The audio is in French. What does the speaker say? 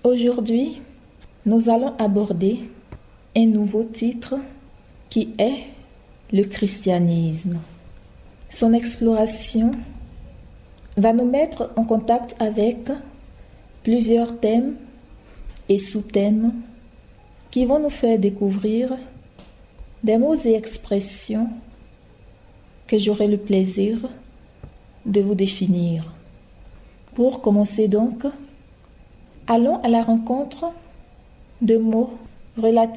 Aujourd'hui, nous allons aborder un nouveau titre qui est le christianisme. Son exploration va nous mettre en contact avec plusieurs thèmes et sous-thèmes qui vont nous faire découvrir des mots et expressions que j'aurai le plaisir de vous définir. Pour commencer donc, allons à la rencontre de mots relatifs